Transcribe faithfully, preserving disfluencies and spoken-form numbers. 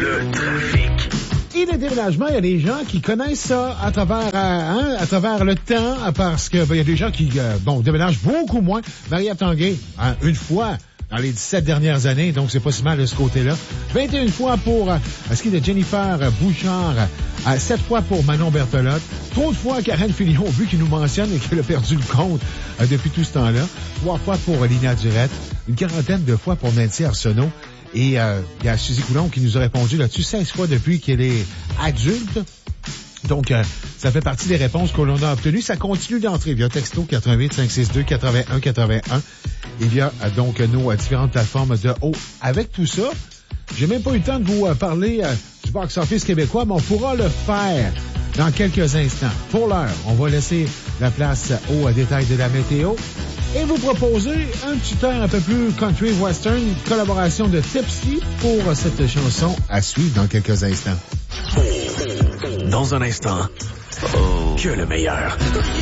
Le trafic. Et le déménagement, il y a des gens qui connaissent ça à travers, euh, hein, à travers le temps, parce que ben, il y a des gens qui euh, bon déménagent beaucoup moins. Marie-Ève Tanguay, hein, une fois dans les dix-sept dernières années, donc c'est pas si mal de ce côté-là. vingt et une fois pour euh, ce qui est de Jennifer Bouchard, euh, sept fois pour Manon Berthelotte, trente fois Karen Filion, vu qu'il nous mentionne et qu'elle a perdu le compte euh, depuis tout ce temps-là, trois fois pour Lina Durette, une quarantaine de fois pour Nancy Arsenault. Et euh, il y a Suzy Coulomb qui nous a répondu là-dessus seize fois depuis qu'elle est adulte. Donc, euh, ça fait partie des réponses que l'on a obtenues. Ça continue d'entrer via texto quatre-vingt-huit cinq six deux quatre-vingt-un quatre-vingt-un. Il y a euh, donc nos euh, différentes plateformes de haut. Avec tout ça, j'ai même pas eu le temps de vous euh, parler euh, du box-office québécois, mais on pourra le faire dans quelques instants. Pour l'heure, on va laisser la place au euh, détail de la météo. Et vous proposer un petit air un peu plus country western, une collaboration de Tipsy pour cette chanson à suivre dans quelques instants. Dans un instant, oh, que le meilleur.